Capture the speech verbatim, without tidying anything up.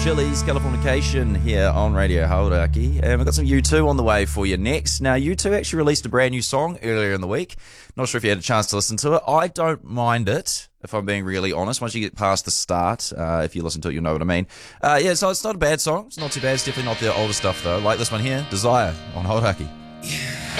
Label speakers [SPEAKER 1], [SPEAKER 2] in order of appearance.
[SPEAKER 1] Chili's Californication here on Radio Hauraki. And we've got some U two on the way for you next. Now, U two actually released a brand new song earlier in the week. Not sure if you had a chance to listen to it. I don't mind it, if I'm being really honest. Once you get past the start, uh, if you listen to it, you'll know what I mean. Uh, yeah, so it's not a bad song. It's not too bad. It's definitely not the older stuff, though. Like this one here, Desire on Hauraki.